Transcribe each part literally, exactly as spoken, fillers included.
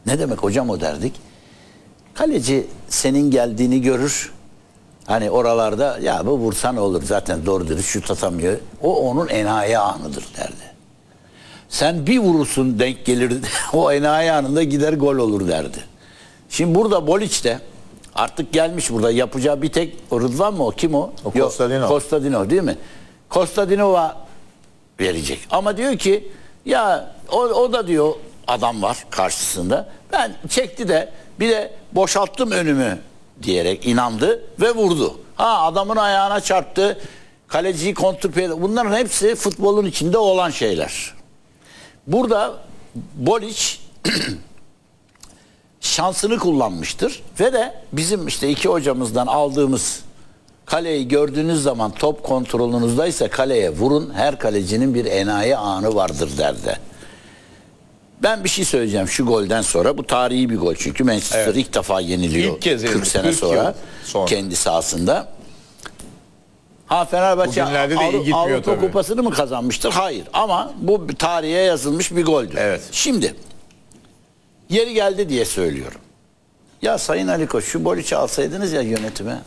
Ne demek hocam o derdik. Kaleci senin geldiğini görür. Hani oralarda ya bu vursan olur zaten doğru dürüst şut atamıyor. O onun enayi anıdır derdi. Sen bir vurursun denk gelir o enayi anında gider gol olur derdi. Şimdi burada Boliç'te artık gelmiş burada yapacağı bir tek o Rıdvan mı o kim o? O Kostadinov. Kostadinov değil mi? Kostadinov'a verecek. Ama diyor ki ya o, o da diyor adam var karşısında. Ben çekti de bir de boşalttım önümü diyerek inandı ve vurdu. Ha adamın ayağına çarptı. Kaleciyi kontrpiyede. Bunların hepsi futbolun içinde olan şeyler. Burada Boliç şansını kullanmıştır ve de bizim işte iki hocamızdan aldığımız kaleyi gördüğünüz zaman top kontrolünüzdeyse kaleye vurun. Her kalecinin bir enayi anı vardır derdi. Ben bir şey söyleyeceğim şu golden sonra. Bu tarihi bir gol çünkü Manchester evet. ilk defa yeniliyor. İlk kez kırk sene kırk sonra, sonra kendi sahasında. Ha Fenerbahçe Avrupa, Avrupa Kupası'nı mı kazanmıştır? Hayır. Ama bu tarihe yazılmış bir goldür. Evet. Şimdi yeri geldi diye söylüyorum. Ya Sayın Ali Koç şu Boliç'i alsaydınız ya yönetime.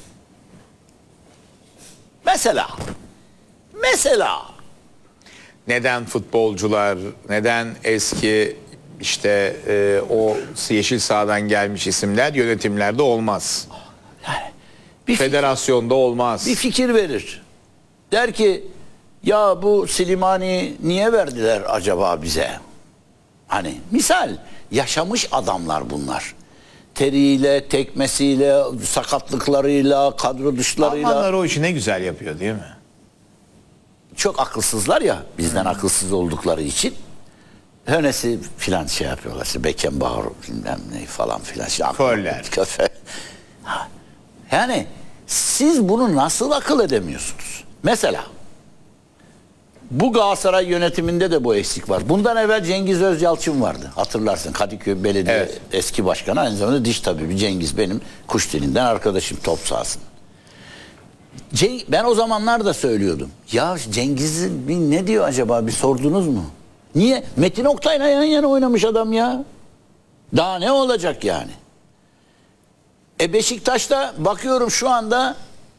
Mesela mesela neden futbolcular, neden eski işte e, o yeşil sahadan gelmiş isimler yönetimlerde olmaz? Yani bir federasyonda fikir, olmaz. Bir fikir verir. Der ki ya bu Slimani niye verdiler acaba bize? Hani misal yaşamış adamlar bunlar. Teriyle, tekmesiyle, sakatlıklarıyla, kadro dışlarıyla. Almanlar o işi ne güzel yapıyor değil mi? Çok akılsızlar ya bizden hmm. akılsız oldukları için. Hönesi filan şey yapıyorlar. İşte Beckenbauer bilmem ne falan filan. Föller. Yani siz bunu nasıl akıl edemiyorsunuz? Mesela bu Galatasaray yönetiminde de bu eksik var. Bundan evvel Cengiz Özyalçın vardı. Hatırlarsın Kadıköy Belediye evet. eski başkanı. Aynı zamanda diş tabibi Cengiz benim kuş dilinden arkadaşım top sahasında. Ben o zamanlar da söylüyordum. Ya Cengiz'in ne diyor acaba bir sordunuz mu? Niye? Metin Oktay'la yan yana oynamış adam ya. Daha ne olacak yani? E Beşiktaş'ta bakıyorum şu anda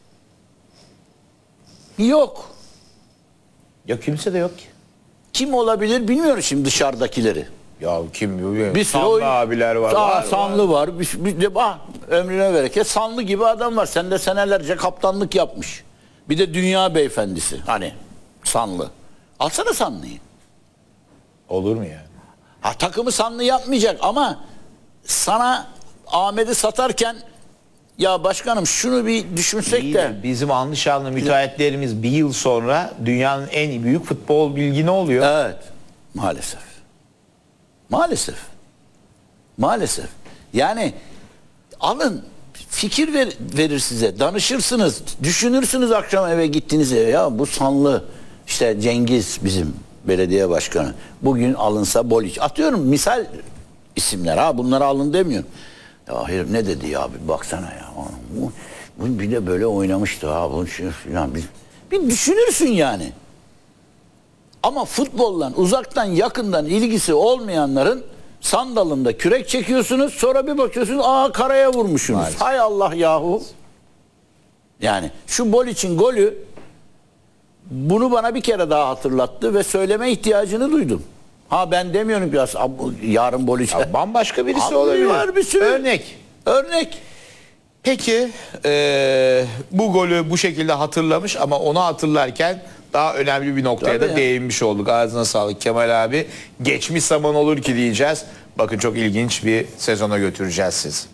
yok. Ya kimse de yok ki. Kim olabilir bilmiyorum şimdi dışarıdakileri. Ya kim bilmiyorum. Bir Sanlı oyun, abiler var. Daha var Sanlı var. var. Bir, bir de ah, ömrüne bereket. Sanlı gibi adam var. Sen de senelerce kaptanlık yapmış. Bir de dünya beyefendisi. Hani Sanlı. Alsana Sanlı'yı. Olur mu yani? Ha takımı Sanlı yapmayacak ama sana Ahmet'i satarken ya başkanım şunu bir düşünsek İyi de. de bizim anlaşılan müteahhitlerimiz bir yıl sonra dünyanın en büyük futbol bilgini oluyor. Evet. Maalesef. Maalesef. Maalesef. Yani alın fikir ver, verir size. Danışırsınız. Düşünürsünüz akşam eve gittiğinizde. Ya bu Sanlı işte Cengiz bizim belediye başkanı. Bugün alınsa Boliç. Atıyorum misal isimler ha bunları alın demiyorum. Ya hayır ne dedi ya bir baksana ya. Bu, bu bir de böyle oynamıştı ha. Bunu yani bir, bir düşünürsün yani. Ama futbolla uzaktan yakından ilgisi olmayanların sandalında kürek çekiyorsunuz. Sonra bir bakıyorsunuz aa karaya vurmuşsunuz. Maalesef. Hay Allah yahu. Yani şu Boliç'in golü bunu bana bir kere daha hatırlattı ve söyleme ihtiyacını duydum. Ha ben demiyorum ki yarın Boliç'e. Bambaşka birisi olabilir. Var bir sürü. Örnek. Örnek. Peki e, bu golü bu şekilde hatırlamış ama onu hatırlarken daha önemli bir noktaya Tabii da ya. değinmiş olduk. Ağzına sağlık Kemal abi. Geçmiş zaman olur ki diyeceğiz. Bakın çok ilginç bir sezona götüreceğiz sizi.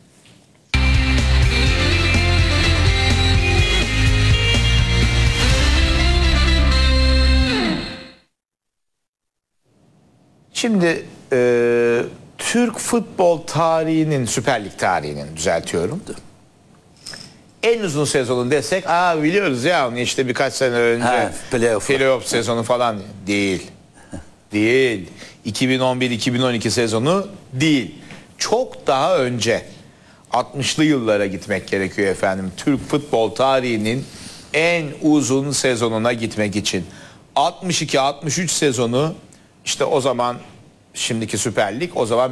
Şimdi e, Türk futbol tarihinin, Süper Lig tarihinin düzeltiyorum. En uzun sezonu desek, aa biliyoruz ya onu işte birkaç sene önce Ha, playoff. playoff sezonu falan değil. Değil. iki bin on bir iki bin on iki sezonu değil. Çok daha önce altmışlı yıllara gitmek gerekiyor efendim. Türk futbol tarihinin en uzun sezonuna gitmek için. altmış iki altmış üç sezonu işte o zaman şimdiki Süper Lig o zaman